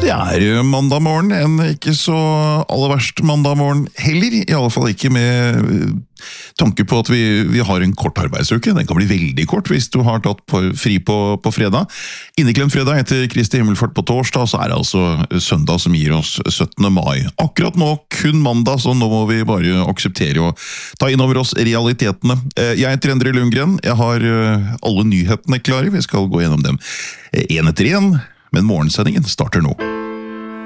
Det mandag morgen, en ikke så aller verst mandag morgen heller, i alle fall ikke med tanke på at vi har en kort arbeidsuke. Den kan bli veldig kort hvis du har tatt fri på fredag. Inneklemt fredag etter Kristi himmelfart på torsdag, så det altså søndag som gir oss 17. mai. Akkurat nå kun mandag, så nå må vi bare akseptere og ta inn over oss realitetene. Jeg heter Endre Lundgren, jeg har alle nyhetene klare, vi skal gå gjennom dem en etter en, men morgensendingen starter nå.